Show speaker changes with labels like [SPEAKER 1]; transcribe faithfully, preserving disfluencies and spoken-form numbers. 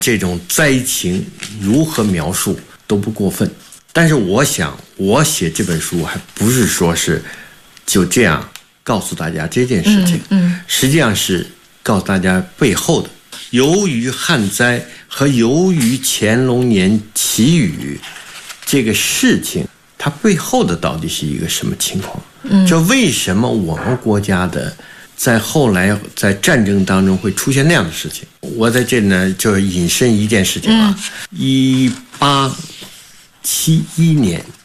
[SPEAKER 1] 这种灾情如何描述都不过分。但是我想我写这本书还不是说是就这样告诉大家这件事情，
[SPEAKER 2] 嗯嗯、
[SPEAKER 1] 实际上是告诉大家背后的，由于旱灾和由于乾隆年祈雨这个事情，它背后的到底是一个什么情况？嗯，就为什么我们国家的在后来在战争当中会出现那样的事情？我在这里呢就引申一件事情啊，一八七一年